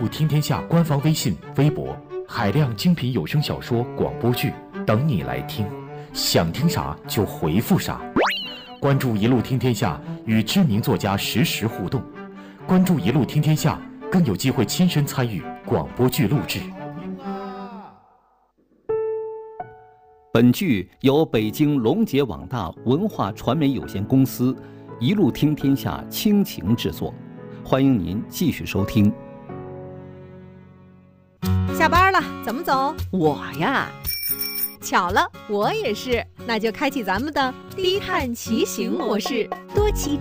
路听天下官方微信、微博，海量精品有声小说、广播剧等你来听，想听啥就回复啥。关注一路听天下，与知名作家实时互动。关注一路听天下，更有机会亲身参与广播剧录制。 本剧由北京龙杰网大文化传媒有限公司一路听天下倾情制作，欢迎您继续收听。 下班了，怎么走？ 我呀， 巧了，我也是。那就开启咱们的低碳骑行模式， 多骑